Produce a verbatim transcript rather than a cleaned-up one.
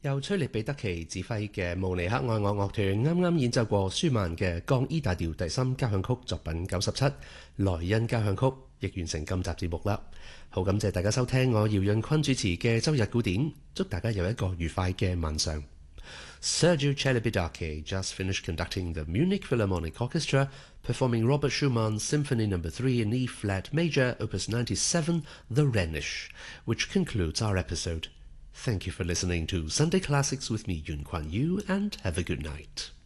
由崔利比德奇指揮嘅慕尼黑愛樂樂團啱啱演奏過舒曼嘅降 E 大調第三交響曲作品九十七萊茵交響曲，亦完成今集節目啦。好感謝大家收聽我姚潤坤主持嘅周日古典，祝大家有一個愉快嘅晚上。Sergiu Celibidache just finished conducting the Munich Philharmonic Orchestra, performing Robert Schumann's Symphony Number three in E-flat major, Opus ninety-seven, The Rhenish, which concludes our episode. Thank you for listening to Sunday Classics with me, Yun Kuan Yu, and have a good night.